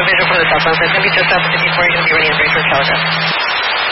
visual for the cell phone, so it's going to be just up to before you're going to be running a very short telegraph.